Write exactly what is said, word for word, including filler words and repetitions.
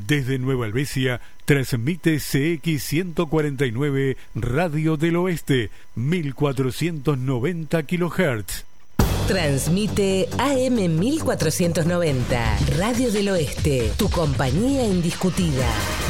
Desde Nueva Helvecia, transmite C X ciento cuarenta y nueve Radio del Oeste, mil cuatrocientos noventa kilohertz. Transmite A M mil cuatrocientos noventa, Radio del Oeste, tu compañía indiscutida.